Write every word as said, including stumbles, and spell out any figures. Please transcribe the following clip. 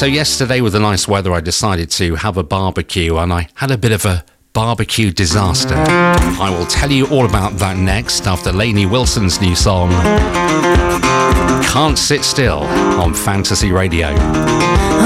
So yesterday with the nice weather, I decided to have a barbecue, and I had a bit of a barbecue disaster. I will tell you all about that next after Lainey Wilson's new song, Can't Sit Still, on Fantasy Radio.